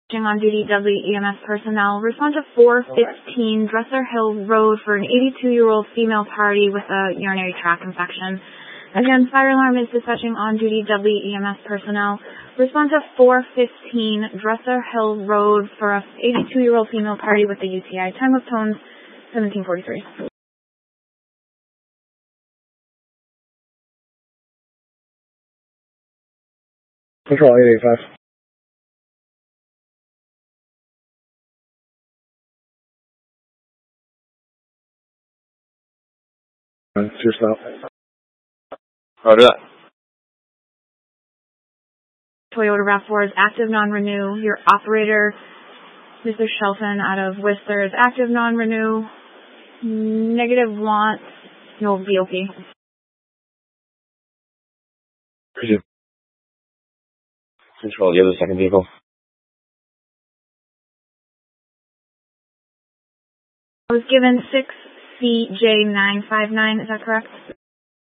On duty WEMS personnel. Respond to 415 Dresser Hill Road for an 82-year-old female party with a urinary tract infection. Again, fire alarm is dispatching on duty WEMS personnel. Respond to 415 Dresser Hill Road for a 82-year-old female party with a UTI. Time of tones 17:43. Control 885. It's your stop. Roger that. Toyota RAV4 is active non-renew. Your operator, Mr. Shelton out of Worcester, is active non-renew. Negative wants no VOP. Appreciate it. Control, you have the second vehicle. I was given 6CJ959, is that correct?